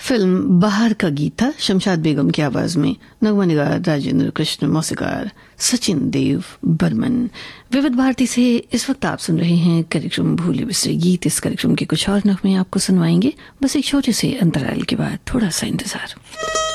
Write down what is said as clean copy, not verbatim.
Film बाहर का गीत था शमशाद बेगम की आवाज में। नगमा निगार राजेंद्र कृष्ण, मौसीकार सचिन देव बर्मन। विविध भारती से इस वक्त आप सुन रहे हैं कार्यक्रम भूले बिसरे गीत। इस कार्यक्रम के कुछ और नगमे आपको सुनवाएंगे, बस एक छोटे से अंतराल के बाद। थोड़ा सा इंतजार।